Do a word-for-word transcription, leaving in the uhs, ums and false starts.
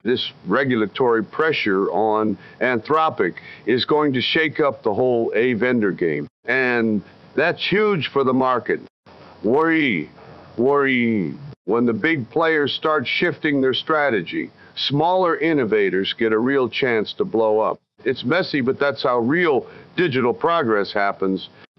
This regulatory pressure on Anthropic is going to shake up the whole A vendor game. And that's huge for the market. Worry, worry. When the big players start shifting their strategy, smaller innovators get a real chance to blow up. It's messy, but that's how real digital progress happens.